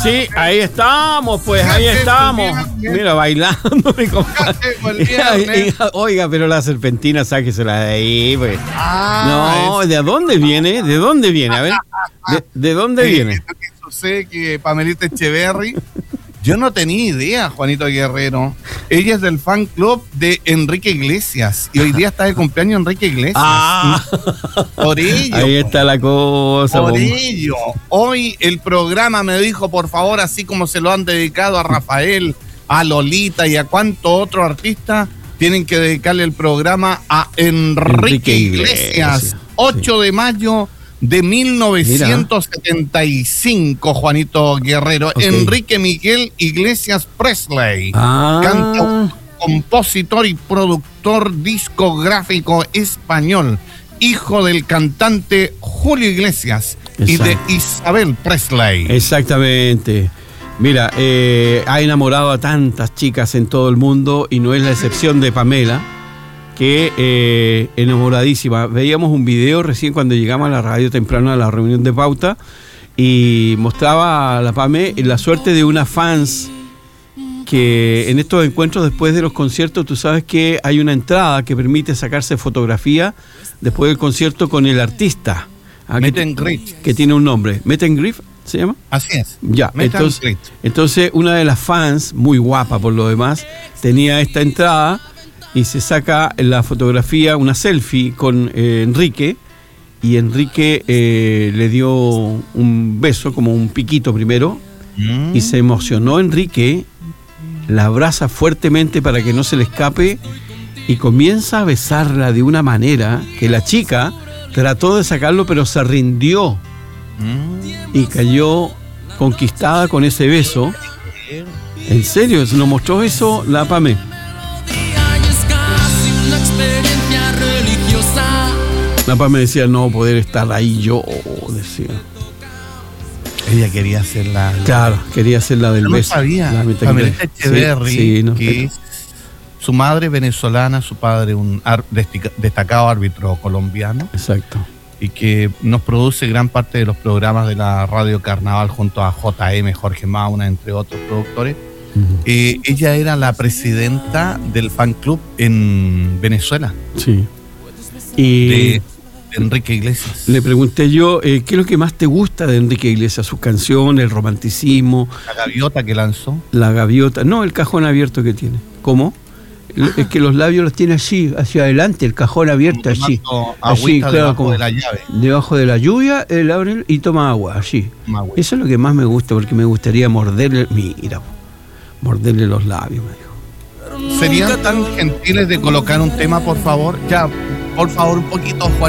Sí, ahí estamos, pues ahí estamos. Mira, bailando. Oiga, pero la serpentina, sáquesela de ahí, pues. No, ¿de dónde viene? ¿De dónde viene? A ver, ¿de dónde viene? Yo sé que Pamelita Echeverry, yo no tenía idea, Juanito Guerrero. Ella es del fan club de Enrique Iglesias y hoy día está de cumpleaños Enrique Iglesias. Por ello. Ahí está la cosa. Por ello. Hoy el programa me dijo, por favor, así como se lo han dedicado a Rafael, a Lolita y a cuánto otro artista, tienen que dedicarle el programa a Enrique Iglesias. 8 de mayo de 1975, Juanito Guerrero. Okay. Enrique Miguel Iglesias Presley, cantautor, compositor y productor discográfico español, hijo del cantante Julio Iglesias y de Isabel Presley. Exactamente. Mira, ha enamorado a tantas chicas en todo el mundo y no es la excepción de Pamela, que enamoradísima. Veíamos un video recién cuando llegamos a la radio temprano a la reunión de pauta y mostraba a la Pame la suerte de unas fans que en estos encuentros después de los conciertos, tú sabes que hay una entrada que permite sacarse fotografía después del concierto con el artista. Meet and greet. Que tiene un nombre. Meet and greet, ¿se llama? Así es. Ya, entonces una de las fans, muy guapa por lo demás, tenía esta entrada y se saca la fotografía, una selfie con Enrique, y Enrique le dio un beso, como un piquito primero, y se emocionó Enrique, la abraza fuertemente para que no se le escape y comienza a besarla de una manera que la chica trató de sacarlo pero se rindió y cayó conquistada con ese beso. En serio, se nos mostró eso la Pame. La Pame decía no poder estar ahí yo, decía. Ella quería ser la... Claro, quería ser la del beso. No sabía. Pamelita Echeverry, que es su madre venezolana, su padre un destacado árbitro colombiano. Exacto. Y que nos produce gran parte de los programas de la Radio Carnaval junto a JM, Jorge Mauna, entre otros productores. Ella era la presidenta del fan club en Venezuela. Sí. Y de Enrique Iglesias. Le pregunté yo, ¿qué es lo que más te gusta de Enrique Iglesias? Sus canciones, el romanticismo. La gaviota que lanzó. La gaviota, no, el cajón abierto que tiene. ¿Cómo? Es que los labios los tiene así, hacia adelante, el cajón abierto así. Así, claro, debajo como de la llave. Debajo de la lluvia, él abre y toma agua, así. Eso es lo que más me gusta, porque me gustaría morderle, morderle los labios, me dijo. ¿Serían tan gentiles de colocar un tema, por favor? Ya, por favor, un poquito, Juan.